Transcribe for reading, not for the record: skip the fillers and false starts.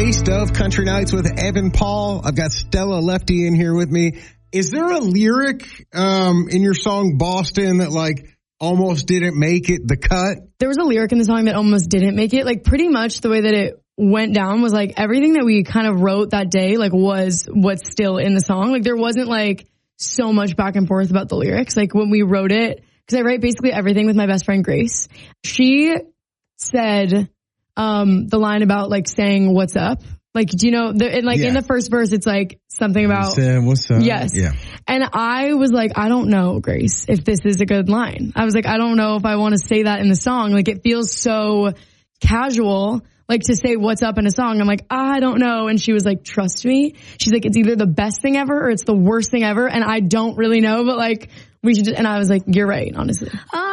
Taste of Country Nights with Evan Paul. I've got Stella Lefty in here with me. Is there a lyric in your song Boston that like almost didn't make it the cut? There was a lyric in the song that almost didn't make it. Like pretty much the way that it went down was like everything that we kind of wrote that day like was what's still in the song. Like there wasn't like so much back and forth about the lyrics. Like when we wrote it, because I write basically everything with my best friend Grace. She said the line about like saying what's up. Like, do you know, in the first verse, it's like something about what's up? Yes. Yeah. And I was like, I don't know, Grace, if this is a good line. I was like, I don't know if I want to say that in the song. Like it feels so casual, like to say what's up in a song. I'm like, I don't know. And she was like, trust me. She's like, it's either the best thing ever or it's the worst thing ever. And I don't really know, but like we should just, and I was like, you're right, honestly.